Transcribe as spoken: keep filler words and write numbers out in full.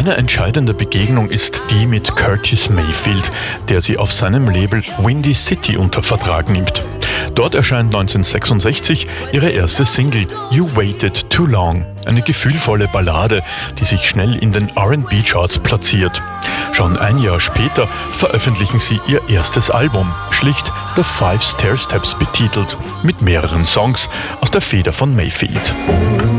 Eine entscheidende Begegnung ist die mit Curtis Mayfield, der sie auf seinem Label Windy City unter Vertrag nimmt. Dort erscheint neunzehnhundertsechsundsechzig ihre erste Single You Waited Too Long, eine gefühlvolle Ballade, die sich schnell in den R and B-Charts platziert. Schon ein Jahr später veröffentlichen sie ihr erstes Album, schlicht The Five Stair Steps betitelt, mit mehreren Songs aus der Feder von Mayfield.